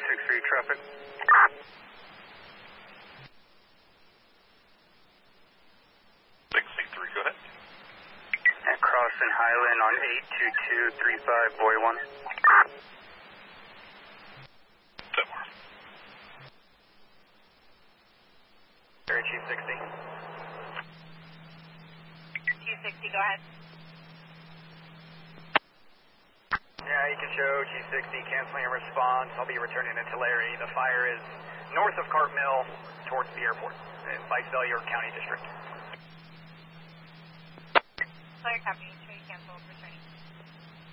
263 traffic. Go ahead. And crossing Highland on 82235 Boy 1. Somewhere. Area Chief 60. 260, go ahead. Yeah, you can show G60 canceling a response. I'll be returning into Larry. The fire is north of Cart Mill towards the airport in Visalia County District. Clear, copy.